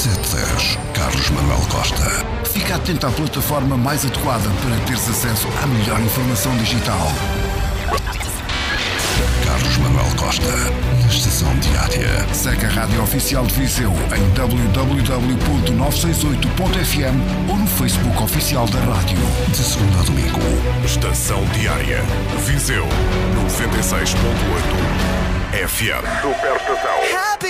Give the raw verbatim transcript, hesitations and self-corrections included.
sete dez, Carlos Manuel Costa. Fica atento à plataforma mais adequada para teres acesso à melhor informação digital. Carlos Manuel Costa, na Estação Diária. Segue a Rádio Oficial de Viseu em w w w ponto novecentos e sessenta e oito ponto f m ou no Facebook Oficial da Rádio. De segunda a domingo. Estação Diária. Viseu noventa e seis ponto oito F M. Superestação.